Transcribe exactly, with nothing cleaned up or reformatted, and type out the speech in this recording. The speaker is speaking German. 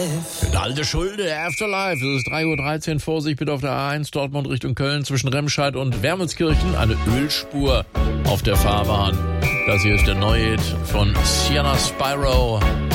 Afterlife. Der alte Schulde, Afterlife. Es ist drei Uhr dreizehn, Vorsicht bitte auf der A eins, Dortmund Richtung Köln, zwischen Remscheid und Wermelskirchen. Eine Ölspur auf der Fahrbahn. Das hier ist der neue Hit von Sienna Spyro.